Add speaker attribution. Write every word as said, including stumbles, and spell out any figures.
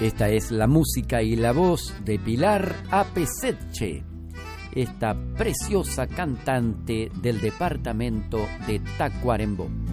Speaker 1: Esta es la música y la voz de Pilar Apesetche, esta preciosa cantante del departamento de Tacuarembó.